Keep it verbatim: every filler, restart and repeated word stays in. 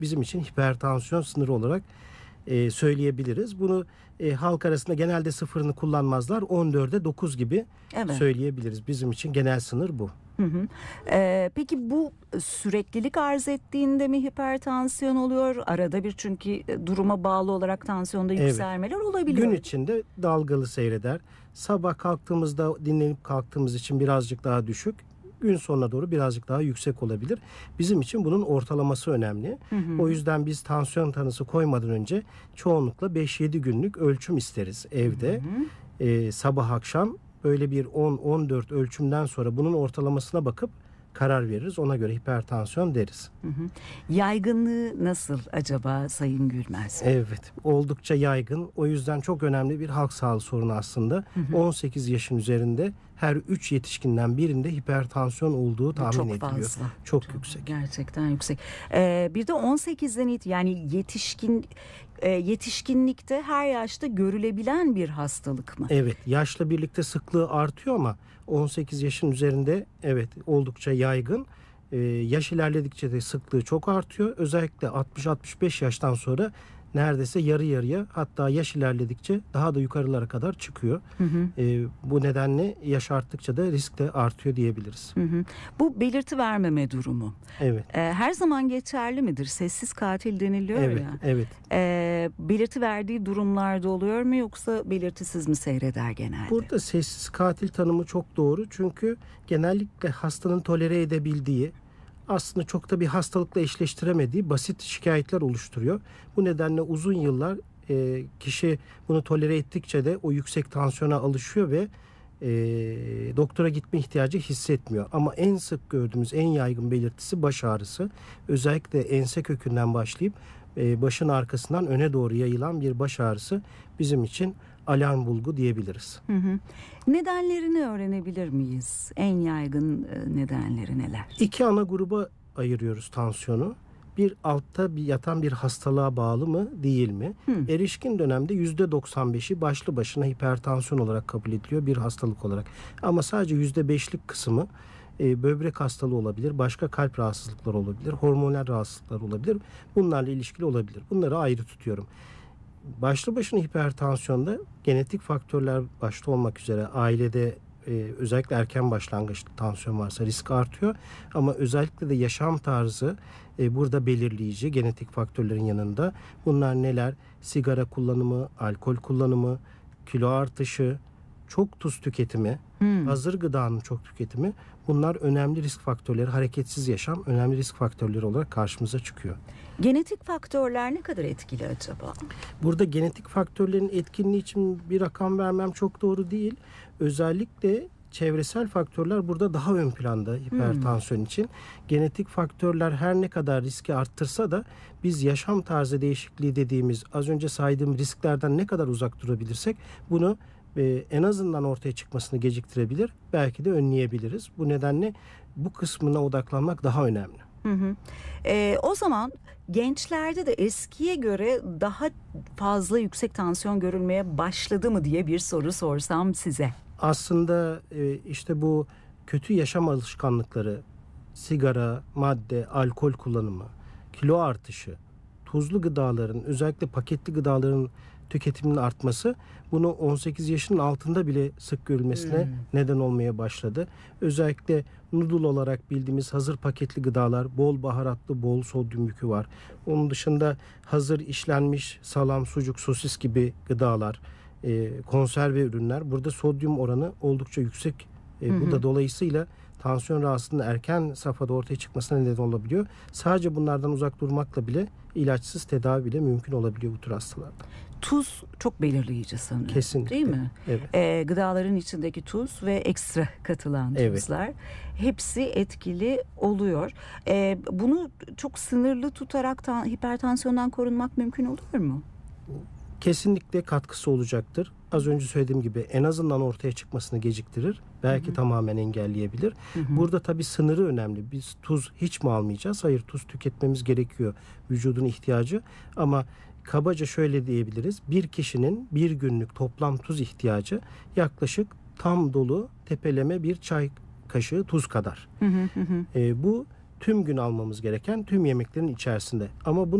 bizim için hipertansiyon sınırı olarak e, söyleyebiliriz. Bunu e, halk arasında genelde sıfırını kullanmazlar. on dörde dokuz gibi Evet. söyleyebiliriz. Bizim için genel sınır bu. Hı hı. Ee, peki bu süreklilik arz ettiğinde mi hipertansiyon oluyor? Arada bir, çünkü duruma bağlı olarak tansiyonda Evet. yükselmeler olabiliyor. Gün içinde dalgalı seyreder. Sabah kalktığımızda dinlenip kalktığımız için birazcık daha düşük. Gün sonuna doğru birazcık daha yüksek olabilir. Bizim için bunun ortalaması önemli. Hı hı. O yüzden biz tansiyon tanısı koymadan önce çoğunlukla beş yedi günlük ölçüm isteriz evde. Hı hı. Ee, sabah akşam böyle bir on on dört ölçümden sonra bunun ortalamasına bakıp karar veririz. Ona göre hipertansiyon deriz. Hı hı. Yaygınlığı nasıl acaba Sayın Gülmez? Evet, oldukça yaygın. O yüzden çok önemli bir halk sağlığı sorunu aslında. Hı hı. on sekiz yaşın üzerinde her üç yetişkinden birinde hipertansiyon olduğu tahmin çok ediliyor. Fazla. Çok, çok yüksek. Gerçekten yüksek. Ee, bir de on sekizden it yani yetişkin e, yetişkinlikte her yaşta görülebilen bir hastalık mı? Evet, yaşla birlikte sıklığı artıyor ama on sekiz yaşın üzerinde evet oldukça yaygın. Ee, yaş ilerledikçe de sıklığı çok artıyor. Özellikle altmış altmış beş yaştan sonra neredeyse yarı yarıya, hatta yaş ilerledikçe daha da yukarılara kadar çıkıyor. Hı hı. Ee, bu nedenle yaş arttıkça da risk de artıyor diyebiliriz. Hı hı. Bu belirti vermeme durumu. Evet. Ee, her zaman geçerli midir? Sessiz katil deniliyor Evet, ya. evet. Ee, belirti verdiği durumlarda oluyor mu, yoksa belirtisiz mi seyreder genelde? Burada sessiz katil tanımı çok doğru. Çünkü genellikle hastanın tolere edebildiği, aslında çok da bir hastalıkla eşleştiremediği basit şikayetler oluşturuyor. Bu nedenle uzun yıllar e, kişi bunu tolere ettikçe de o yüksek tansiyona alışıyor ve e, doktora gitme ihtiyacı hissetmiyor. Ama en sık gördüğümüz en yaygın belirtisi baş ağrısı. Özellikle ense kökünden başlayıp e, başın arkasından öne doğru yayılan bir baş ağrısı bizim için alarm bulgu diyebiliriz. Hı hı. Nedenlerini öğrenebilir miyiz? En yaygın nedenleri neler? İki ana gruba ayırıyoruz tansiyonu. Bir, altta bir yatan bir hastalığa bağlı mı değil mi? Hı. Erişkin dönemde yüzde doksan beşi başlı başına hipertansiyon olarak kabul ediliyor, bir hastalık olarak. Ama sadece yüzde beşlik kısmı e, böbrek hastalığı olabilir, başka kalp rahatsızlıkları olabilir, hormonal rahatsızlıklar olabilir. Bunlarla ilişkili olabilir. Bunları ayrı tutuyorum. Başlı başına hipertansiyonda genetik faktörler başta olmak üzere ailede e, özellikle erken başlangıçlı tansiyon varsa risk artıyor. Ama özellikle de yaşam tarzı e, burada belirleyici genetik faktörlerin yanında. Bunlar neler? Sigara kullanımı, alkol kullanımı, kilo artışı, çok tuz tüketimi, hmm. hazır gıdanın çok tüketimi, bunlar önemli risk faktörleri. Hareketsiz yaşam önemli risk faktörleri olarak karşımıza çıkıyor. Genetik faktörler ne kadar etkili acaba? Burada genetik faktörlerin etkinliği için bir rakam vermem çok doğru değil. Özellikle çevresel faktörler burada daha ön planda hipertansiyon hmm. için. Genetik faktörler her ne kadar riski arttırsa da biz yaşam tarzı değişikliği dediğimiz az önce saydığım risklerden ne kadar uzak durabilirsek bunu e, en azından ortaya çıkmasını geciktirebilir. Belki de önleyebiliriz. Bu nedenle bu kısmına odaklanmak daha önemli. Hı hı. Ee, o zaman gençlerde de eskiye göre daha fazla yüksek tansiyon görülmeye başladı mı diye bir soru sorsam size. Aslında e, işte bu kötü yaşam alışkanlıkları, sigara, madde, alkol kullanımı, kilo artışı, tuzlu gıdaların, özellikle paketli gıdaların tüketiminin artması bunu on sekiz yaşının altında bile sık görülmesine hmm. neden olmaya başladı. Özellikle noodle olarak bildiğimiz hazır paketli gıdalar, bol baharatlı, bol sodyum yükü var. Onun dışında hazır işlenmiş salam, sucuk, sosis gibi gıdalar, e, konserve ürünler. Burada sodyum oranı oldukça yüksek. E, hmm. Bu da dolayısıyla tansiyon rahatsızlığının erken safhada ortaya çıkmasına neden olabiliyor. Sadece bunlardan uzak durmakla bile ilaçsız tedavi bile mümkün olabiliyor bu tür hastalarda. Tuz çok belirleyici sanırım. Kesinlikle. Değil mi? Evet. Ee, gıdaların içindeki tuz ve ekstra katılan tuzlar. Evet. Hepsi etkili oluyor. Ee, bunu çok sınırlı tutarak ta, hipertansiyondan korunmak mümkün olur mu? Kesinlikle katkısı olacaktır. Az önce söylediğim gibi en azından ortaya çıkmasını geciktirir. Belki hı hı. tamamen engelleyebilir. Hı hı. Burada tabii sınırı önemli. Biz tuz hiç mi almayacağız? Hayır, tuz tüketmemiz gerekiyor. Vücudun ihtiyacı. Ama kabaca şöyle diyebiliriz. Bir kişinin bir günlük toplam tuz ihtiyacı yaklaşık tam dolu tepeleme bir çay kaşığı tuz kadar. Hı hı hı. E, bu tüm gün almamız gereken tüm yemeklerin içerisinde. Ama bunu